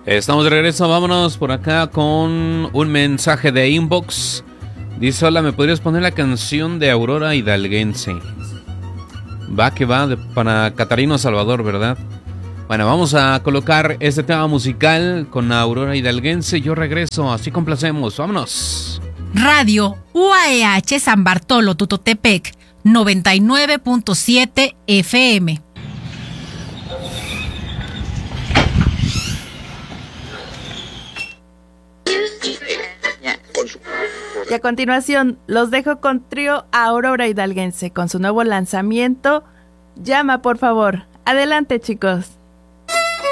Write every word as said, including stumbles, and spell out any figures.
Estamos de regreso, vámonos por acá con un mensaje de inbox. Dice, hola, ¿me podrías poner la canción de Aurora Hidalguense? Va que va, de, para Catarino Salvador, ¿verdad? Bueno, vamos a colocar este tema musical con Aurora Hidalguense. Yo regreso, así complacemos, vámonos. Radio U A E H San Bartolo Tutotepec, noventa y nueve punto siete F M. Y a continuación, los dejo con Trío Aurora Hidalguense con su nuevo lanzamiento, Llama por favor. Adelante, chicos.